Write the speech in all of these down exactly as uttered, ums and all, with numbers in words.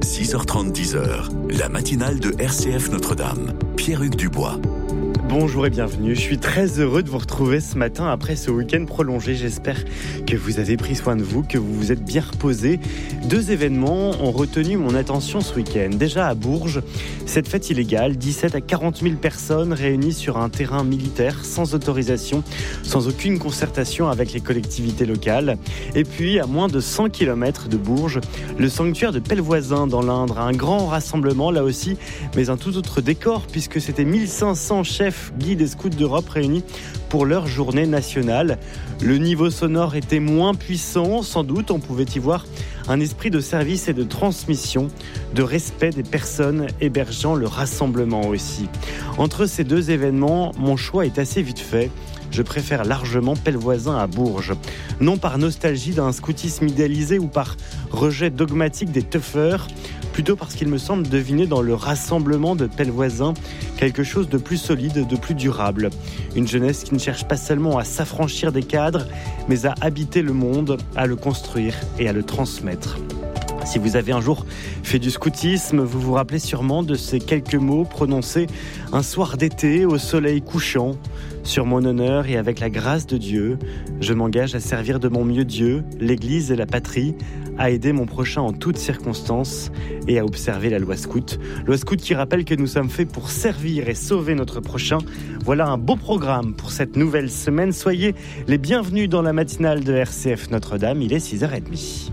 six heures trente, dix heures, la matinale de R C F Notre-Dame. Pierre-Hugues Dubois. Bonjour et bienvenue, je suis très heureux de vous retrouver ce matin après ce week-end prolongé. J'espère que vous avez pris soin de vous, que vous vous êtes bien reposés. Deux événements ont retenu mon attention ce week-end. Déjà à Bourges, cette fête illégale, dix-sept à quarante mille personnes réunies sur un terrain militaire sans autorisation, sans aucune concertation avec les collectivités locales. Et puis à moins de cent kilomètres de Bourges, le sanctuaire de Pellevoisin dans l'Indre, un grand rassemblement là aussi, mais un tout autre décor puisque c'était mille cinq cents chefs guides et scouts d'Europe réunis pour leur journée nationale. Le niveau sonore était moins puissant, sans doute on pouvait y voir un esprit de service et de transmission, de respect des personnes hébergeant le rassemblement aussi. Entre ces deux événements, mon choix est assez vite fait. Je préfère largement Pellevoisin à Bourges. Non par nostalgie d'un scoutisme idéalisé ou par rejet dogmatique des tuffeurs, plutôt parce qu'il me semble deviner dans le rassemblement de Pellevoisin quelque chose de plus solide, de plus durable. Une jeunesse qui ne cherche pas seulement à s'affranchir des cadres, mais à habiter le monde, à le construire et à le transmettre. Si vous avez un jour fait du scoutisme, vous vous rappelez sûrement de ces quelques mots prononcés un soir d'été au soleil couchant. Sur mon honneur et avec la grâce de Dieu, je m'engage à servir de mon mieux Dieu, l'Église et la patrie, à aider mon prochain en toutes circonstances et à observer la loi scout. Loi scout qui rappelle que nous sommes faits pour servir et sauver notre prochain. Voilà un beau programme pour cette nouvelle semaine. Soyez les bienvenus dans la matinale de R C F Notre-Dame. Il est six heures trente.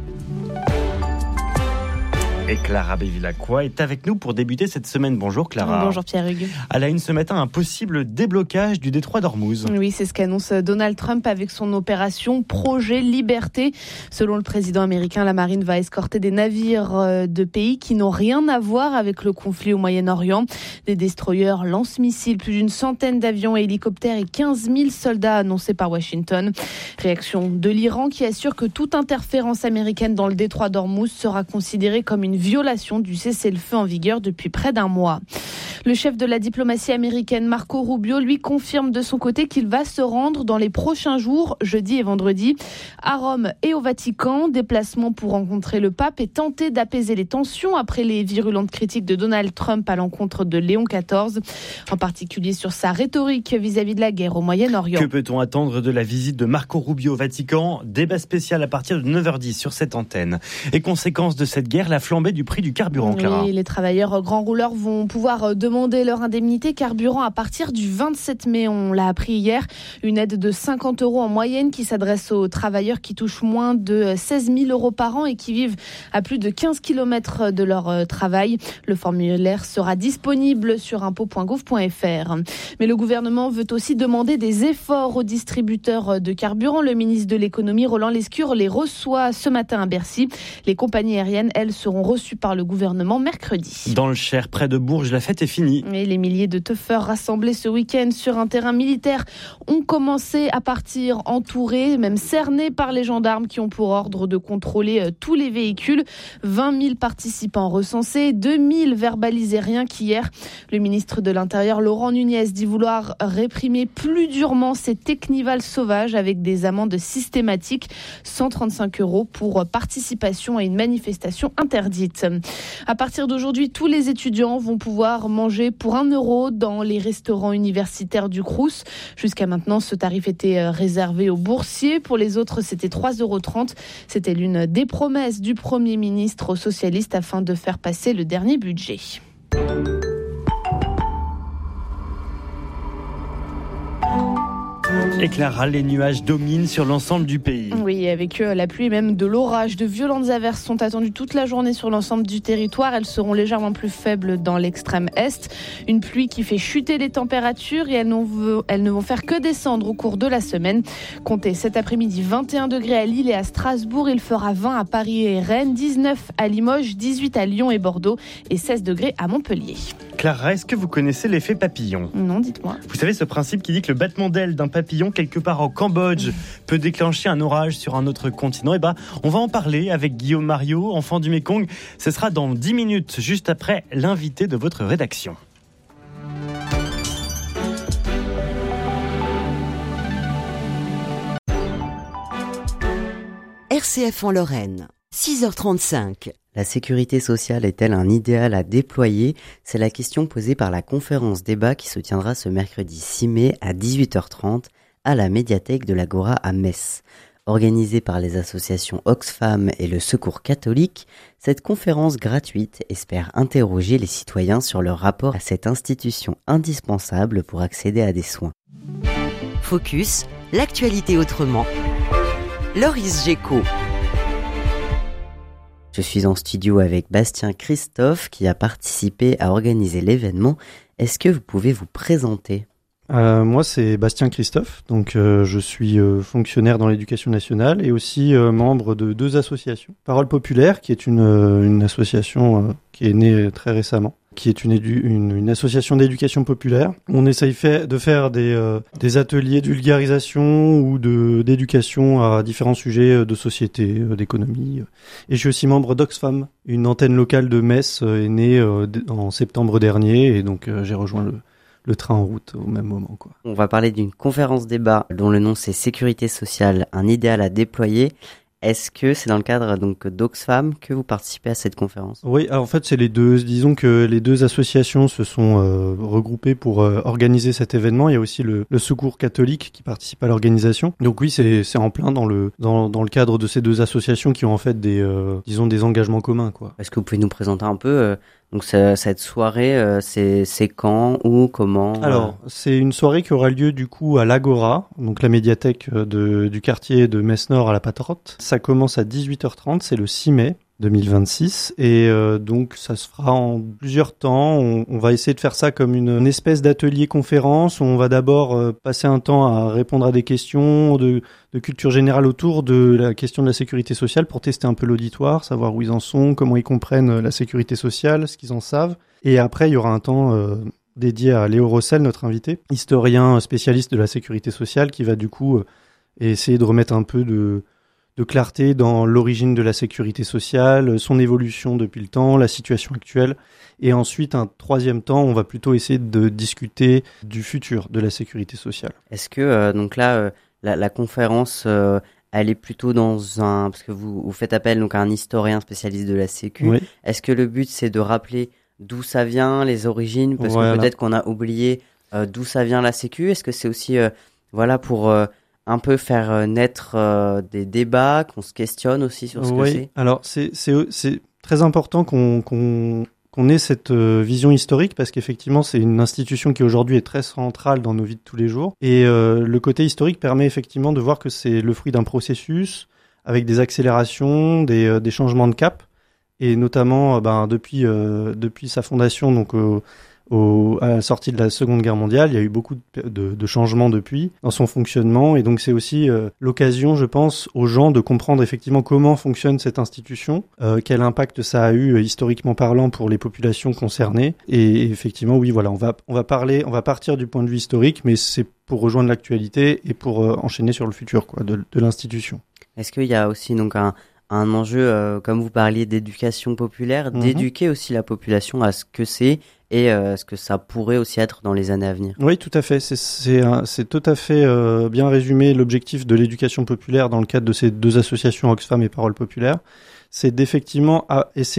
Et Clara Bévilacqua est avec nous pour débuter cette semaine. Bonjour Clara. Bonjour Pierre-Hugues. À la une ce matin, un possible déblocage du détroit d'Ormuz. Oui, c'est ce qu'annonce Donald Trump avec son opération Projet Liberté. Selon le président américain, la marine va escorter des navires de pays qui n'ont rien à voir avec le conflit au Moyen-Orient. Des destroyers, lance-missiles, plus d'une centaine d'avions et hélicoptères et quinze mille soldats annoncés par Washington. Réaction de l'Iran qui assure que toute interférence américaine dans le détroit d'Ormuz sera considérée comme une violation du cessez-le-feu en vigueur depuis près d'un mois. Le chef de la diplomatie américaine, Marco Rubio, lui confirme de son côté qu'il va se rendre dans les prochains jours, jeudi et vendredi, à Rome et au Vatican. Déplacement pour rencontrer le pape et tenter d'apaiser les tensions après les virulentes critiques de Donald Trump à l'encontre de Léon quatorze, en particulier sur sa rhétorique vis-à-vis de la guerre au Moyen-Orient. Que peut-on attendre de la visite de Marco Rubio au Vatican ? Débat spécial à partir de neuf heures dix sur cette antenne. Et conséquence de cette guerre, la flambée du prix du carburant, Clara. Oui, les travailleurs grands rouleurs vont pouvoir demander leur indemnité carburant à partir du vingt-sept mai. On l'a appris hier. Une aide de cinquante euros en moyenne qui s'adresse aux travailleurs qui touchent moins de seize mille euros par an et qui vivent à plus de quinze kilomètres de leur travail. Le formulaire sera disponible sur impôts point gouv point f r. Mais le gouvernement veut aussi demander des efforts aux distributeurs de carburant. Le ministre de l'économie, Roland Lescure, les reçoit ce matin à Bercy. Les compagnies aériennes, elles, seront reçues par le gouvernement mercredi. Dans le Cher, près de Bourges, la fête est finie. Et les milliers de tuffeurs rassemblés ce week-end sur un terrain militaire ont commencé à partir entourés, même cernés par les gendarmes qui ont pour ordre de contrôler tous les véhicules. vingt mille participants recensés, deux mille verbalisés rien qu'hier. Le ministre de l'Intérieur, Laurent Nunez, dit vouloir réprimer plus durement ces technivals sauvages avec des amendes systématiques, cent trente-cinq euros pour participation à une manifestation interdite. À partir d'aujourd'hui, tous les étudiants vont pouvoir manger pour un euro dans les restaurants universitaires du Crous. Jusqu'à maintenant, ce tarif était réservé aux boursiers. Pour les autres, c'était trois euros trente. C'était l'une des promesses du Premier ministre aux socialistes afin de faire passer le dernier budget. Et Clara, les nuages dominent sur l'ensemble du pays. Oui, avec eux, la pluie et même de l'orage. De violentes averses sont attendues toute la journée sur l'ensemble du territoire. Elles seront légèrement plus faibles dans l'extrême est. Une pluie qui fait chuter les températures et elles, elles ne vont faire que descendre au cours de la semaine. Comptez cet après-midi vingt et un degrés à Lille et à Strasbourg. Il fera vingt à Paris et Rennes, dix-neuf à Limoges, dix-huit à Lyon et Bordeaux et seize degrés à Montpellier. Clara, est-ce que vous connaissez l'effet papillon ? Non, dites-moi. Vous savez ce principe qui dit que le battement d'aile d'un papillon quelque part au Cambodge peut déclencher un orage sur un autre continent. Et ben, on va en parler avec Guillaume Mariot, enfant du Mékong. Ce sera dans dix minutes, juste après l'invité de votre rédaction. R C F en Lorraine, six heures trente-cinq. La sécurité sociale est-elle un idéal à déployer ? C'est la question posée par la conférence débat qui se tiendra ce mercredi six mai à dix-huit heures trente à la médiathèque de l'Agora à Metz. Organisée par les associations Oxfam et le Secours catholique, cette conférence gratuite espère interroger les citoyens sur leur rapport à cette institution indispensable pour accéder à des soins. Focus, l'actualité autrement. Loris Géco. Je suis en studio avec Bastien Christophe qui a participé à organiser l'événement. Est-ce que vous pouvez vous présenter ? Euh, moi, c'est Bastien Christophe, donc euh, je suis euh, fonctionnaire dans l'éducation nationale et aussi euh, membre de deux associations. Parole Populaire, qui est une, euh, une association euh, qui est née très récemment, qui est une, édu- une, une association d'éducation populaire. On essaye fait, de faire des, euh, des ateliers de vulgarisation ou de, d'éducation à différents sujets de société, euh, d'économie. Et je suis aussi membre d'Oxfam, une antenne locale de Metz euh, est née euh, d- en septembre dernier et donc euh, j'ai rejoint le le train en route au même moment, quoi. On va parler d'une conférence débat dont le nom c'est Sécurité sociale, un idéal à déployer. Est-ce que c'est dans le cadre donc d'Oxfam que vous participez à cette conférence ? Oui, alors en fait c'est les deux. Disons que les deux associations se sont euh, regroupées pour euh, organiser cet événement. Il y a aussi le, le Secours catholique qui participe à l'organisation. Donc oui, c'est c'est en plein dans le dans dans le cadre de ces deux associations qui ont en fait des euh, disons des engagements communs, quoi. Est-ce que vous pouvez nous présenter un peu euh, donc ce, cette soirée, euh, c'est c'est quand, où, comment ? Alors, c'est une soirée qui aura lieu du coup à l'Agora, donc la médiathèque de, du quartier de Metz-Nord à la Patrotte. Ça commence à dix-huit heures trente, c'est le six mai deux mille vingt-six et euh, donc ça se fera en plusieurs temps. On, on va essayer de faire ça comme une, une espèce d'atelier conférence où on va d'abord euh, passer un temps à répondre à des questions de, de culture générale autour de la question de la sécurité sociale pour tester un peu l'auditoire, savoir où ils en sont, comment ils comprennent la sécurité sociale, ce qu'ils en savent. Et après, il y aura un temps euh, dédié à Léo Rossel, notre invité, historien spécialiste de la sécurité sociale, qui va du coup euh, essayer de remettre un peu de de clarté dans l'origine de la sécurité sociale, son évolution depuis le temps, la situation actuelle. Et ensuite, un troisième temps, on va plutôt essayer de discuter du futur de la sécurité sociale. Est-ce que, euh, donc là, euh, la, la conférence, euh, elle est plutôt dans un... Parce que vous, vous faites appel donc, à un historien spécialiste de la Sécu. Oui. Est-ce que le but, c'est de rappeler d'où ça vient, les origines ? Parce Voilà. que peut-être qu'on a oublié euh, d'où ça vient la Sécu. Est-ce que c'est aussi, euh, voilà, pour... Euh, un peu faire euh, naître euh, des débats, qu'on se questionne aussi sur ce oui. que c'est. Alors c'est c'est c'est très important qu'on qu'on qu'on ait cette euh, vision historique parce qu'effectivement c'est une institution qui aujourd'hui est très centrale dans nos vies de tous les jours et euh, le côté historique permet effectivement de voir que c'est le fruit d'un processus avec des accélérations, des euh, des changements de cap et notamment euh, ben depuis euh, depuis sa fondation donc euh, Au, à la sortie de la Seconde Guerre mondiale, il y a eu beaucoup de, de, de changements depuis dans son fonctionnement et donc c'est aussi euh, l'occasion, je pense, aux gens de comprendre effectivement comment fonctionne cette institution, euh, quel impact ça a eu euh, historiquement parlant pour les populations concernées et effectivement, oui, voilà, on va on va parler, on va partir du point de vue historique, mais c'est pour rejoindre l'actualité et pour euh, enchaîner sur le futur, quoi, de, de l'institution. Est-ce qu'il y a aussi donc un un enjeu, euh, comme vous parliez d'éducation populaire, mm-hmm. d'éduquer aussi la population à ce que c'est et euh, ce que ça pourrait aussi être dans les années à venir. Oui, tout à fait. C'est, c'est, un, c'est tout à fait euh, bien résumé l'objectif de l'éducation populaire dans le cadre de ces deux associations Oxfam et Parole Populaire. C'est d'effectivement à essayer